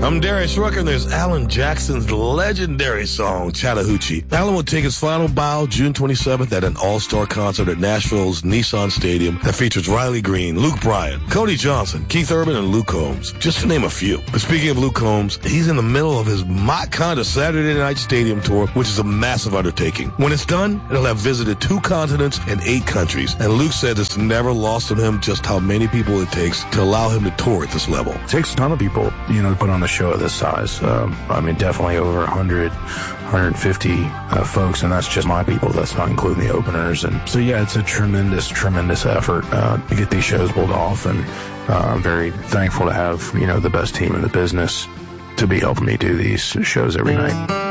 I'm Darius Rucker, and there's Alan Jackson's legendary song, Chattahoochee. Alan will take his final bow June 27th at an all-star concert at Nashville's Nissan Stadium that features Riley Green, Luke Bryan, Cody Johnson, Keith Urban, and Luke Combs, just to name a few. But speaking of Luke Combs, he's in the middle of his My Kind of Saturday Night Stadium tour, which is a massive undertaking. When it's done, it'll have visited 2 continents and 8 countries, and Luke said it's never lost on him just how many people it takes to allow him to tour at this level. It takes a ton of people, to put on a show of this size. Definitely over 100, 150 folks, and that's just my people. That's not including the openers. And so, yeah, it's a tremendous, tremendous effort to get these shows pulled off. And I'm very thankful to have, the best team in the business to be helping me do these shows every night.